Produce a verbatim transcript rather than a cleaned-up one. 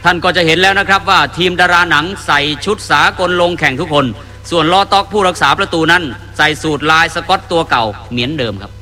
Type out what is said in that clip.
ท่านก็จะเห็นแล้วนะครับว่าทีมดาราหนังใส่ชุดสากลลงแข่งทุกคนส่วนลอต็อกผู้รักษาประตูนั้นใส่สูทลายสก๊อตตัวเก่าเหมือนเดิมครับ